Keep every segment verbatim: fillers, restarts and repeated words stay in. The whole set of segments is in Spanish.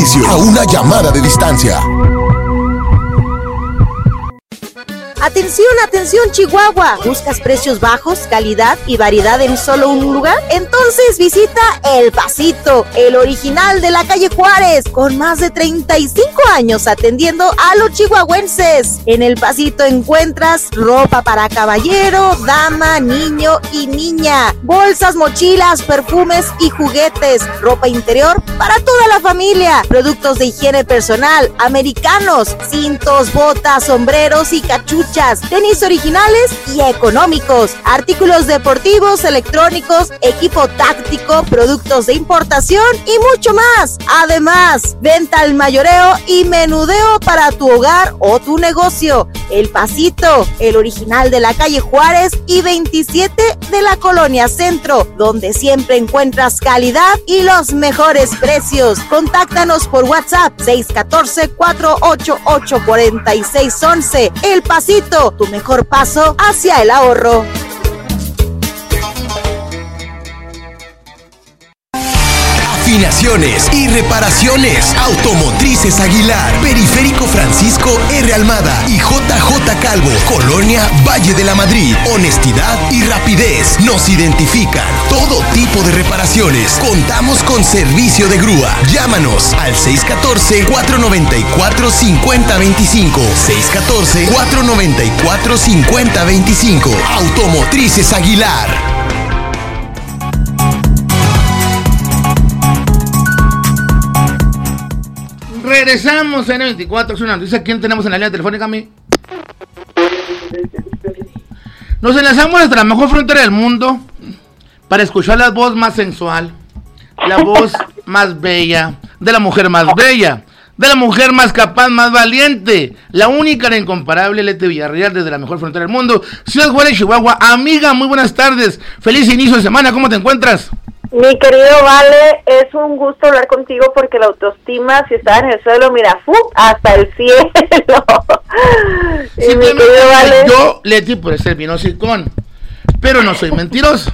servicio a una llamada de distancia. Atención, atención, Chihuahua. ¿Buscas precios bajos, calidad y variedad en solo un lugar? Entonces visita El Pasito, el original de la calle Juárez, con más de treinta y cinco años atendiendo a los chihuahuenses. En El Pasito encuentras ropa para caballero, dama, niño y niña, bolsas, mochilas, perfumes y juguetes, ropa interior para toda la familia, productos de higiene personal, americanos, cintos, botas, sombreros y cachuchas, tenis originales y económicos, artículos deportivos, electrónicos, equipo táctico, productos de importación y mucho más. Además, venta al mayoreo y menudeo para tu hogar o tu negocio. El Pasito, el original de la calle Juárez y veintisiete de la Colonia Centro, donde siempre encuentras calidad y los mejores precios. Contáctanos por WhatsApp seis uno cuatro, cuatro ocho ocho, cuatro seis uno uno. El Pasito, tu mejor paso hacia el ahorro. Afinaciones y reparaciones. Automotrices Aguilar. Periférico Francisco R. Almada y J J Calvo. Colonia Valle de la Madrid. Honestidad y rapidez nos identifican. Todo tipo de reparaciones. Contamos con servicio de grúa. Llámanos al seis uno cuatro, cuatro nueve cuatro, cinco cero dos cinco. seis uno cuatro, cuatro nueve cuatro, cinco cero dos cinco. Automotrices Aguilar. Regresamos en el veinticuatro, es una noticia. ¿Quién tenemos en la línea telefónica, mi? Nos enlazamos hasta la mejor frontera del mundo para escuchar la voz más sensual, la voz más bella, de la mujer más bella, de la mujer más capaz, más valiente, la única, la incomparable Leti Villarreal desde la mejor frontera del mundo, Ciudad Juárez, Chihuahua. Amiga, muy buenas tardes, feliz inicio de semana, ¿cómo te encuentras? Mi querido Vale, es un gusto hablar contigo porque la autoestima, si está en el suelo, mira, ¡fu! Hasta el cielo. Y mi querido Vale, yo, Leti, por ser bien hocicón, pero no soy mentiroso.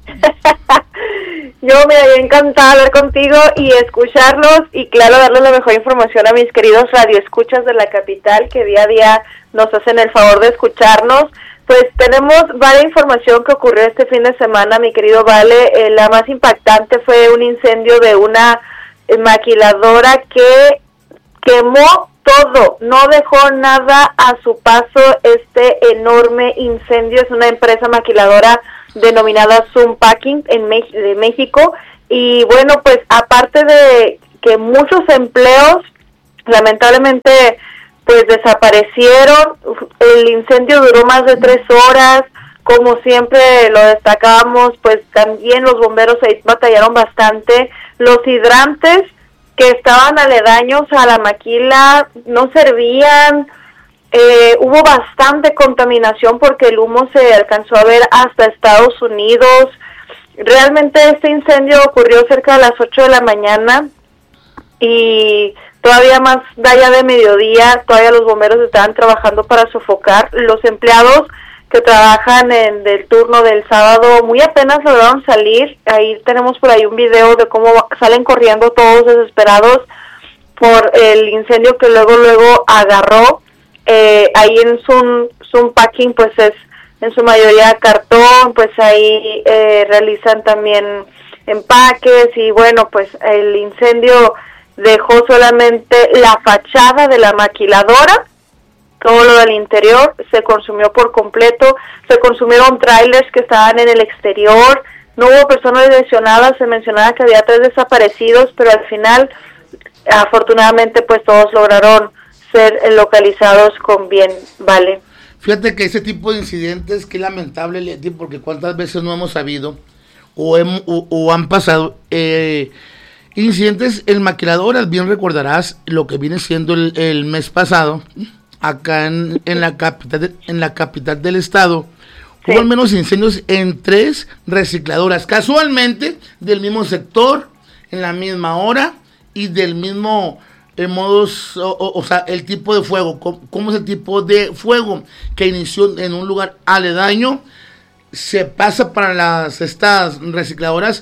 Yo me había encantado hablar contigo y escucharlos y claro, darles la mejor información a mis queridos radioescuchas de la capital que día a día nos hacen el favor de escucharnos. Pues tenemos varias información que ocurrió este fin de semana, mi querido Vale. Eh, la más impactante fue un incendio de una eh, maquiladora que quemó todo, no dejó nada a su paso. Este enorme incendio es una empresa maquiladora denominada Zoom Packing en Me- de México. Y bueno, pues aparte de que muchos empleos lamentablemente pues desaparecieron, el incendio duró más de tres horas, como siempre lo destacábamos, pues también los bomberos ahí batallaron bastante, los hidrantes que estaban aledaños a la maquila no servían, eh, hubo bastante contaminación porque el humo se alcanzó a ver hasta Estados Unidos. Realmente este incendio ocurrió cerca de las ocho de la mañana y todavía más allá de mediodía, todavía los bomberos estaban trabajando para sofocar. Los empleados que trabajan en el turno del sábado muy apenas lograron salir. Ahí tenemos por ahí un video de cómo salen corriendo todos desesperados por el incendio que luego luego agarró. Eh, ahí en Zoom, Zoom Packing pues es en su mayoría cartón, pues ahí eh, realizan también empaques y bueno, pues el incendio dejó solamente la fachada de la maquiladora, todo lo del interior se consumió por completo, se consumieron trailers que estaban en el exterior, no hubo personas lesionadas, se mencionaba que había tres desaparecidos, pero al final, afortunadamente, pues todos lograron ser localizados con bien, ¿vale? Fíjate que ese tipo de incidentes, qué lamentable, Leti, porque cuántas veces no hemos sabido o, hem, o, o han pasado eh, incidentes en maquiladoras. Bien recordarás lo que viene siendo el, el mes pasado acá en, en la capital de, en la capital del estado. Sí. Hubo al menos incendios en tres recicladoras, casualmente del mismo sector, en la misma hora y del mismo eh, modus, o, o, o sea, el tipo de fuego, cómo, cómo es el tipo de fuego que inició en un lugar aledaño, se pasa para las estas recicladoras,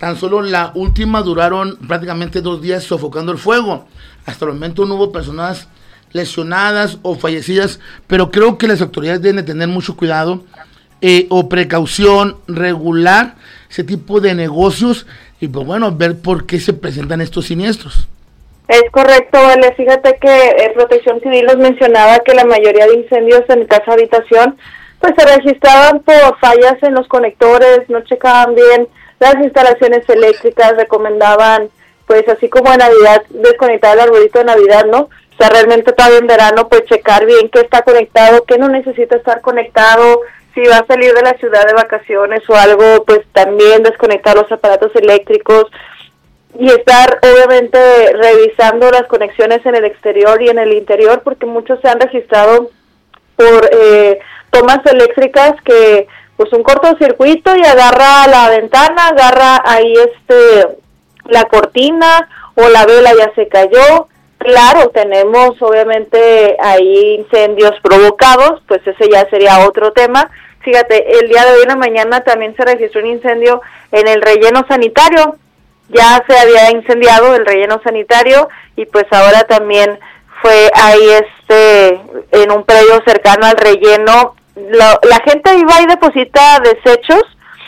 Tan solo la última duraron prácticamente dos días sofocando el fuego. Hasta el momento no hubo personas lesionadas o fallecidas, pero creo que las autoridades deben de tener mucho cuidado eh, o precaución, regular ese tipo de negocios y pues bueno, ver por qué se presentan estos siniestros. Es correcto, Vale. Fíjate que eh, Protección Civil nos mencionaba que la mayoría de incendios en casa habitación pues se registraban por fallas en los conectores, no checaban bien las instalaciones eléctricas, recomendaban, pues así como en Navidad, desconectar el arbolito de Navidad, ¿no? O sea, realmente todavía en verano, pues checar bien qué está conectado, qué no necesita estar conectado, si va a salir de la ciudad de vacaciones o algo, pues también desconectar los aparatos eléctricos y estar obviamente revisando las conexiones en el exterior y en el interior, porque muchos se han registrado por eh, tomas eléctricas que pues un cortocircuito y agarra la ventana, agarra ahí este la cortina o la vela ya se cayó. Claro, tenemos obviamente ahí incendios provocados, pues ese ya sería otro tema. Fíjate, el día de hoy en la mañana también se registró un incendio en el relleno sanitario. Ya se había incendiado el relleno sanitario y pues ahora también fue ahí este en un predio cercano al relleno. Lo, la gente iba y deposita desechos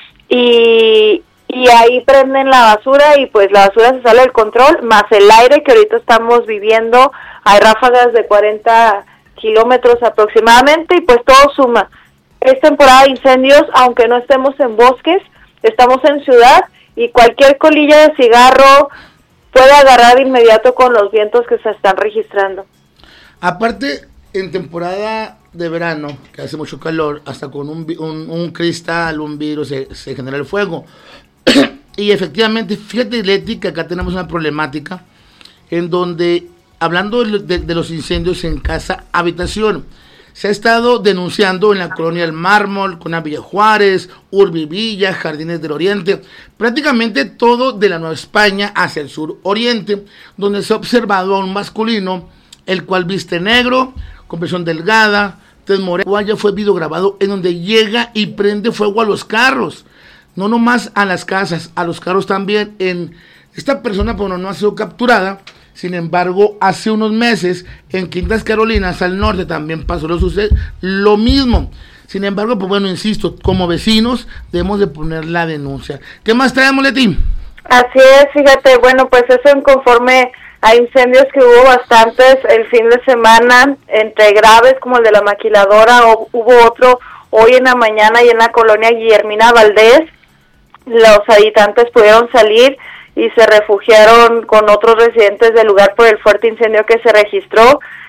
y, y ahí prenden la basura y pues la basura se sale del control, más el aire que ahorita estamos viviendo, hay ráfagas de cuarenta kilómetros aproximadamente y pues todo suma. Es temporada de incendios, aunque no estemos en bosques, estamos en ciudad y cualquier colilla de cigarro puede agarrar de inmediato con los vientos que se están registrando. Aparte, en temporada de verano, que hace mucho calor, hasta con un, un, un cristal, un virus, se, se genera el fuego. Y efectivamente, fíjate, Leti, que acá tenemos una problemática en donde, hablando de, de, de los incendios en casa, habitación, se ha estado denunciando en la colonia El Mármol, con Villa Juárez, Urbi Villa, Jardines del Oriente, prácticamente todo de la Nueva España hacia el sur oriente, donde se ha observado a un masculino, el cual viste negro, con presión delgada, tez morena. Ya fue videograbado en donde llega y prende fuego a los carros, no nomás a las casas, a los carros también. En esta persona, bueno, no ha sido capturada. Sin embargo, hace unos meses en Quintas Carolinas al norte también pasó lo, sucede, lo mismo. Sin embargo, pues bueno, insisto, como vecinos debemos de poner la denuncia. ¿Qué más traemos, Leti? Así es, fíjate, bueno, pues eso en conforme a incendios que hubo bastantes el fin de semana, entre graves como el de la maquiladora, o hubo otro hoy en la mañana y en la colonia Guillermina Valdés. Los habitantes pudieron salir y se refugiaron con otros residentes del lugar por el fuerte incendio que se registró.